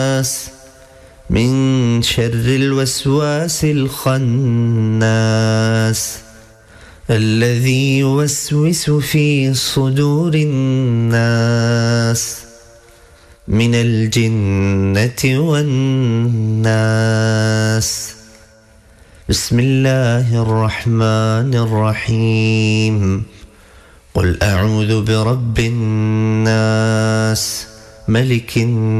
من شر الوسواس الخناس الذي يوسوس في صدور الناس من الجنة والناس. بسم الله الرحمن الرحيم. قل أعوذ برب الناس ملك الناس